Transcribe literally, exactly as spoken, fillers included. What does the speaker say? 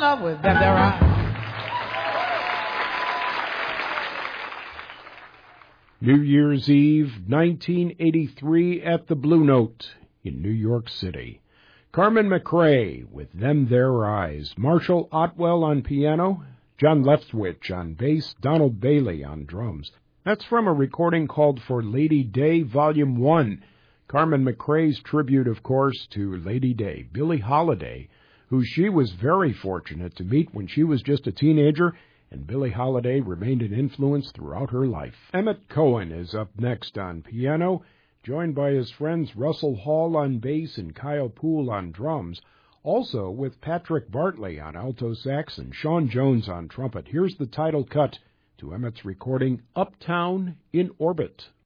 love with them their eyes. New Year's Eve, nineteen eighty-three, at the Blue Note in New York City. Carmen McRae with Them Their Eyes. Marshall Otwell on piano, John Leftwich on bass, Donald Bailey on drums. That's from a recording called For Lady Day, Volume one. Carmen McRae's tribute, of course, to Lady Day, Billie Holiday, who she was very fortunate to meet when she was just a teenager, and Billie Holiday remained an influence throughout her life. Emmett Cohen is up next on piano, joined by his friends Russell Hall on bass and Kyle Poole on drums, also with Patrick Bartley on alto sax and Sean Jones on trumpet. Here's the title cut to Emmett's recording, Uptown in Orbit.